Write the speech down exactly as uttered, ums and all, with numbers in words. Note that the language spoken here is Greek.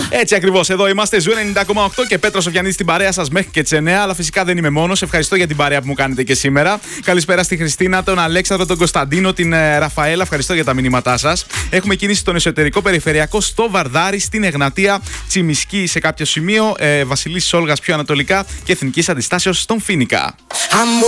Έτσι ακριβώς, εδώ είμαστε. Ζου ενενήντα κόμμα οκτώ και Πέτρος Σοφιανίδης στην παρέα σας μέχρι και τις εννιά. Αλλά φυσικά δεν είμαι μόνος. Ευχαριστώ για την παρέα που μου κάνετε και σήμερα. Καλησπέρα στη Χριστίνα, τον Αλέξανδρο, τον Κωνσταντίνο, την ε, Ραφαέλα. Ευχαριστώ για τα μηνύματά σας. Έχουμε κίνηση στον εσωτερικό περιφερειακό, στο Βαρδάρι, στην Εγνατία, Τσιμισκή σε κάποιο σημείο, ε, Βασιλής Όλγας πιο ανατολικά και Εθνικής Αντιστάσεως στον Φοίνικα.